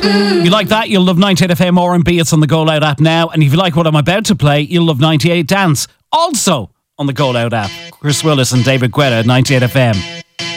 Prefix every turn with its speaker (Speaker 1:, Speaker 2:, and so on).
Speaker 1: If you like that, you'll love 98 FM R&B. It's on the Go Loud app now. And if you like what I'm about to play, you'll love 98 Dance. Also on the Go Loud app. Chris Willis and David Guetta at 98 FM.